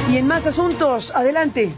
Y en más asuntos, adelante.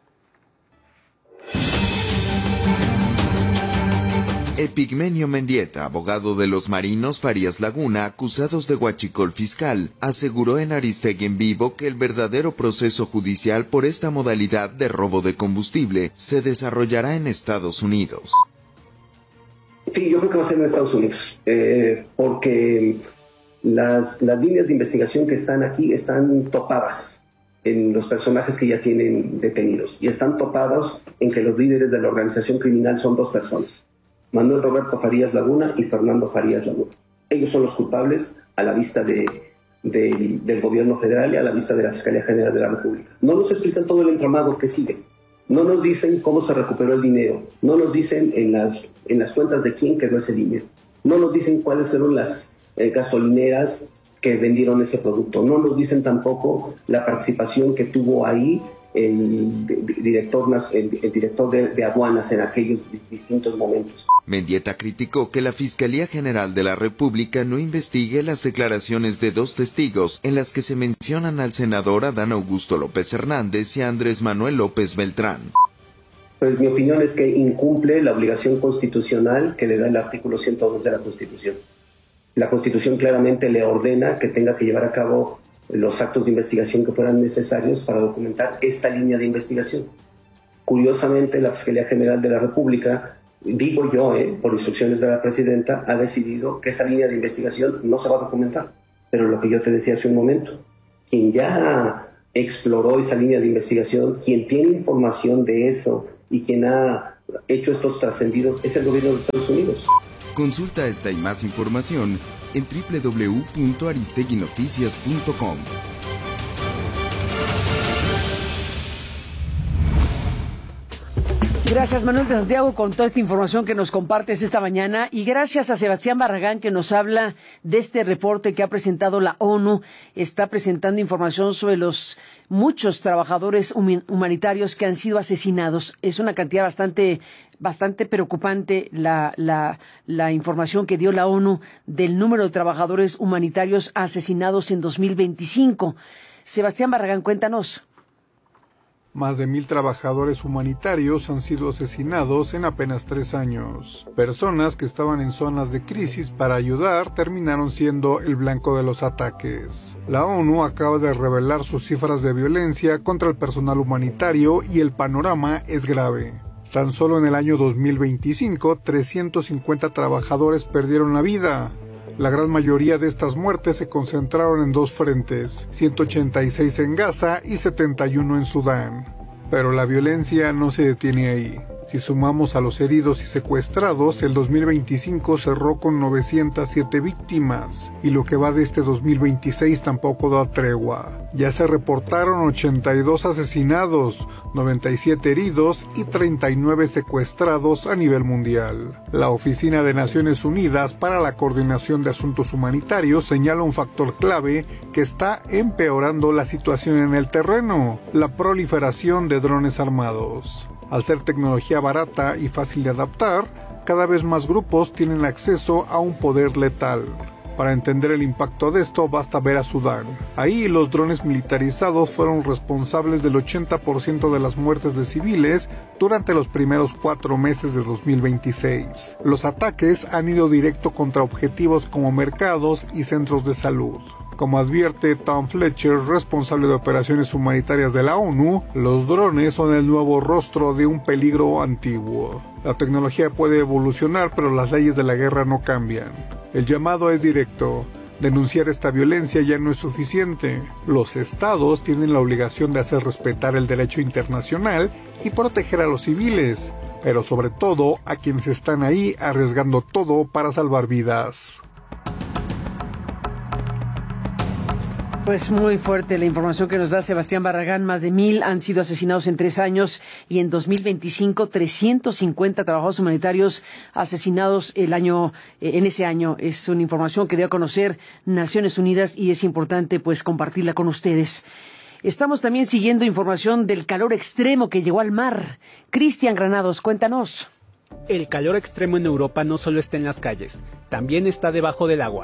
Epigmenio Mendieta, abogado de los marinos Farías Laguna, acusados de huachicol fiscal, aseguró en Aristegui en Vivo que el verdadero proceso judicial por esta modalidad de robo de combustible se desarrollará en Estados Unidos. Sí, yo creo que va a ser en Estados Unidos, porque las líneas de investigación que están aquí están topadas en los personajes que ya tienen detenidos, y están topados en que los líderes de la organización criminal son dos personas: Manuel Roberto Farías Laguna y Fernando Farías Laguna. Ellos son los culpables a la vista del gobierno federal y a la vista de la Fiscalía General de la República. No nos explican todo el entramado que sigue. No nos dicen cómo se recuperó el dinero. No nos dicen en las cuentas de quién quedó ese dinero. No nos dicen cuáles fueron las gasolineras que vendieron ese producto. No nos dicen tampoco la participación que tuvo ahí el director de aduanas en aquellos distintos momentos. Mendieta criticó que la Fiscalía General de la República no investigue las declaraciones de dos testigos en las que se mencionan al senador Adán Augusto López Hernández y a Andrés Manuel López Beltrán. Pues mi opinión es que incumple la obligación constitucional que le da el artículo 102 de la Constitución. La Constitución claramente le ordena que tenga que llevar a cabo los actos de investigación que fueran necesarios para documentar esta línea de investigación. Curiosamente, la Fiscalía General de la República, digo yo, por instrucciones de la presidenta, ha decidido que esa línea de investigación no se va a documentar. Pero lo que yo te decía hace un momento, quien ya exploró esa línea de investigación, quien tiene información de eso y quien ha hecho estos trascendidos es el gobierno de Estados Unidos. Consulta esta y más información en www.aristeguinoticias.com. Gracias, Manuel de Santiago, con toda esta información que nos compartes esta mañana, y gracias a Sebastián Barragán, que nos habla de este reporte que ha presentado la ONU. Está presentando información sobre los muchos trabajadores humanitarios que han sido asesinados. Es una cantidad bastante preocupante la información que dio la ONU del número de trabajadores humanitarios asesinados en 2025. Sebastián Barragán, cuéntanos. Más de 1,000 trabajadores humanitarios han sido asesinados en apenas 3 años. Personas que estaban en zonas de crisis para ayudar terminaron siendo el blanco de los ataques. La ONU acaba de revelar sus cifras de violencia contra el personal humanitario y el panorama es grave. Tan solo en el año 2025, 350 trabajadores perdieron la vida. La gran mayoría de estas muertes se concentraron en 2 frentes, 186 en Gaza y 71 en Sudán. Pero la violencia no se detiene ahí. Si sumamos a los heridos y secuestrados, el 2025 cerró con 907 víctimas, y lo que va de este 2026 tampoco da tregua. Ya se reportaron 82 asesinados, 97 heridos y 39 secuestrados a nivel mundial. La Oficina de Naciones Unidas para la Coordinación de Asuntos Humanitarios señala un factor clave que está empeorando la situación en el terreno: la proliferación de drones armados. Al ser tecnología barata y fácil de adaptar, cada vez más grupos tienen acceso a un poder letal. Para entender el impacto de esto, basta ver a Sudán. Ahí los drones militarizados fueron responsables del 80% de las muertes de civiles durante los primeros 4 meses de 2026. Los ataques han ido directo contra objetivos como mercados y centros de salud. Como advierte Tom Fletcher, responsable de operaciones humanitarias de la ONU, los drones son el nuevo rostro de un peligro antiguo. La tecnología puede evolucionar, pero las leyes de la guerra no cambian. El llamado es directo. Denunciar esta violencia ya no es suficiente. Los estados tienen la obligación de hacer respetar el derecho internacional y proteger a los civiles, pero sobre todo a quienes están ahí arriesgando todo para salvar vidas. Pues muy fuerte la información que nos da Sebastián Barragán. Más de 1,000 han sido asesinados en 3 años, y en 2025 350 trabajadores humanitarios asesinados en ese año. Es una información que dio a conocer Naciones Unidas y es importante pues compartirla con ustedes. Estamos también siguiendo información del calor extremo que llegó al mar. Cristian Granados, cuéntanos. El calor extremo en Europa no solo está en las calles, también está debajo del agua.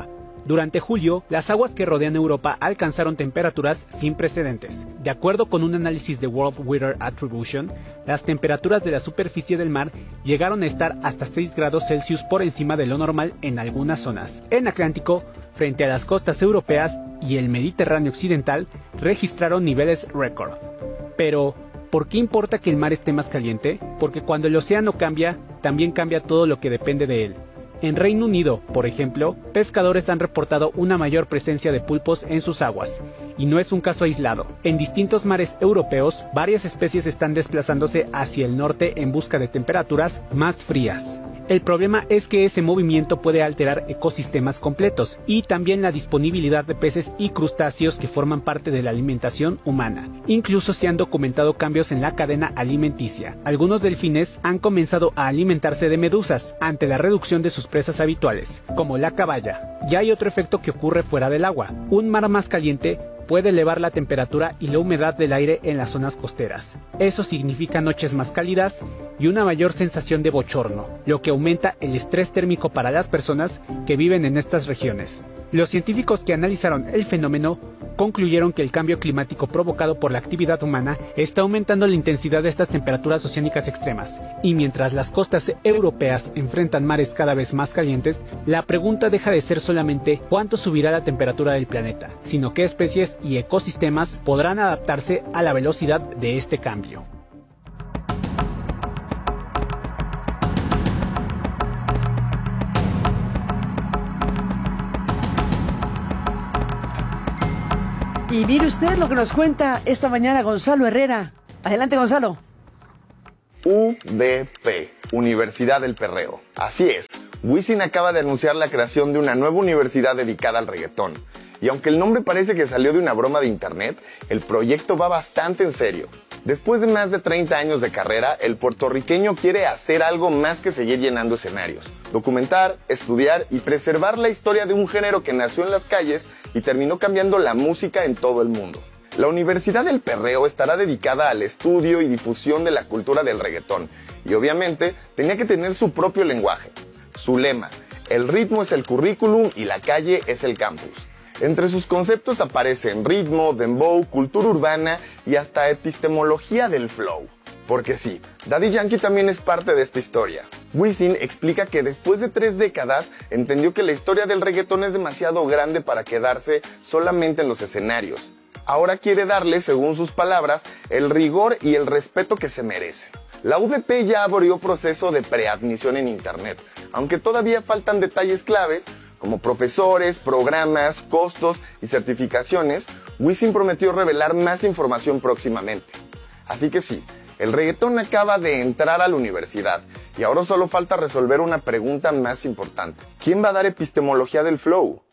Durante julio, las aguas que rodean Europa alcanzaron temperaturas sin precedentes. De acuerdo con un análisis de World Weather Attribution, las temperaturas de la superficie del mar llegaron a estar hasta 6 grados Celsius por encima de lo normal en algunas zonas. En Atlántico, frente a las costas europeas y el Mediterráneo occidental, registraron niveles récord. Pero, ¿por qué importa que el mar esté más caliente? Porque cuando el océano cambia, también cambia todo lo que depende de él. En Reino Unido, por ejemplo, pescadores han reportado una mayor presencia de pulpos en sus aguas, y no es un caso aislado. En distintos mares europeos, varias especies están desplazándose hacia el norte en busca de temperaturas más frías. El problema es que ese movimiento puede alterar ecosistemas completos y también la disponibilidad de peces y crustáceos que forman parte de la alimentación humana. Incluso se han documentado cambios en la cadena alimenticia. Algunos delfines han comenzado a alimentarse de medusas ante la reducción de sus presas habituales, como la caballa. Y hay otro efecto que ocurre fuera del agua. Un mar más caliente puede elevar la temperatura y la humedad del aire en las zonas costeras. Eso significa noches más cálidas y una mayor sensación de bochorno, lo que aumenta el estrés térmico para las personas que viven en estas regiones. Los científicos que analizaron el fenómeno concluyeron que el cambio climático provocado por la actividad humana está aumentando la intensidad de estas temperaturas oceánicas extremas. Y mientras las costas europeas enfrentan mares cada vez más calientes, la pregunta deja de ser solamente cuánto subirá la temperatura del planeta, sino qué especies y ecosistemas podrán adaptarse a la velocidad de este cambio. Y mire usted lo que nos cuenta esta mañana Gonzalo Herrera. Adelante, Gonzalo. UDP, Universidad del Perreo. Así es, Wisin acaba de anunciar la creación de una nueva universidad dedicada al reggaetón. Y aunque el nombre parece que salió de una broma de internet, el proyecto va bastante en serio. Después de más de 30 años de carrera, el puertorriqueño quiere hacer algo más que seguir llenando escenarios. Documentar, estudiar y preservar la historia de un género que nació en las calles y terminó cambiando la música en todo el mundo. La Universidad del Perreo estará dedicada al estudio y difusión de la cultura del reggaetón. Y obviamente tenía que tener su propio lenguaje. Su lema: el ritmo es el currículum y la calle es el campus. Entre sus conceptos aparecen ritmo, dembow, cultura urbana y hasta epistemología del flow. Porque sí, Daddy Yankee también es parte de esta historia. Wisin explica que después de 3 décadas entendió que la historia del reggaetón es demasiado grande para quedarse solamente en los escenarios. Ahora quiere darle, según sus palabras, el rigor y el respeto que se merece. La UDP ya abrió proceso de preadmisión en internet, aunque todavía faltan detalles claves como profesores, programas, costos y certificaciones. Wisin prometió revelar más información próximamente. Así que sí, el reggaetón acaba de entrar a la universidad y ahora solo falta resolver una pregunta más importante. ¿Quién va a dar epistemología del flow?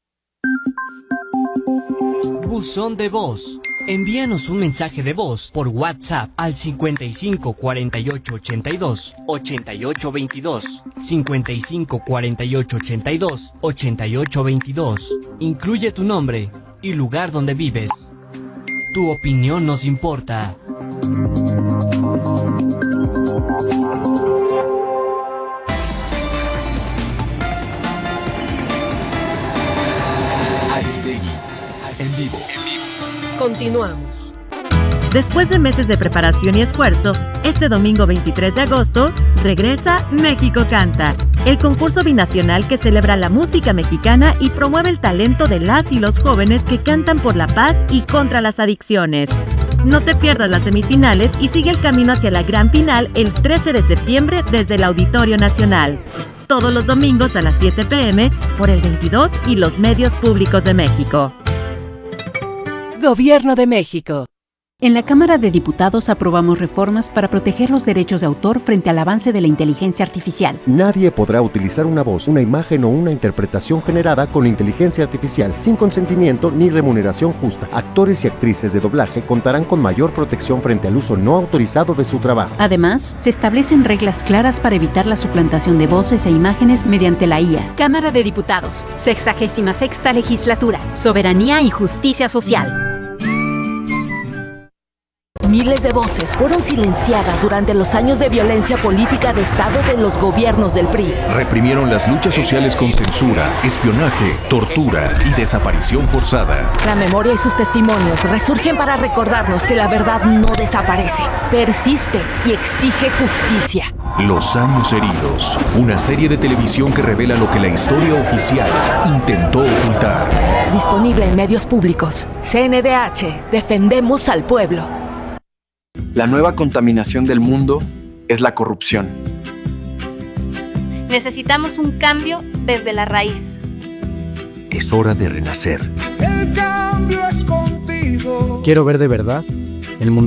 Buzón de voz. Envíanos un mensaje de voz por WhatsApp al 55 48 82 88 22, 55 48 82 88 22. Incluye tu nombre y lugar donde vives. Tu opinión nos importa. Aristegui, en vivo. Continuamos. Después de meses de preparación y esfuerzo, este domingo 23 de agosto regresa México Canta, el concurso binacional que celebra la música mexicana y promueve el talento de las y los jóvenes que cantan por la paz y contra las adicciones. No te pierdas las semifinales y sigue el camino hacia la gran final el 13 de septiembre desde el Auditorio Nacional. Todos los domingos a las 7 p.m. por el 22 y los medios públicos de México. Gobierno de México. En la Cámara de Diputados aprobamos reformas para proteger los derechos de autor frente al avance de la inteligencia artificial. Nadie podrá utilizar una voz, una imagen o una interpretación generada con inteligencia artificial sin consentimiento ni remuneración justa. Actores y actrices de doblaje contarán con mayor protección frente al uso no autorizado de su trabajo. Además, se establecen reglas claras para evitar la suplantación de voces e imágenes mediante la IA. Cámara de Diputados, 66ª Legislatura, Soberanía y Justicia Social. Miles Miles de voces fueron silenciadas durante los años de violencia política de Estado de los gobiernos del PRI. Reprimieron las luchas sociales con censura, espionaje, tortura y desaparición forzada. La memoria y sus testimonios resurgen para recordarnos que la verdad no desaparece, persiste y exige justicia. Los años heridos, una serie de televisión que revela lo que la historia oficial intentó ocultar. Disponible en medios públicos. CNDH, defendemos al pueblo. La nueva contaminación del mundo es la corrupción. Necesitamos un cambio desde la raíz. Es hora de renacer. El cambio es contigo. Quiero ver de verdad el mundo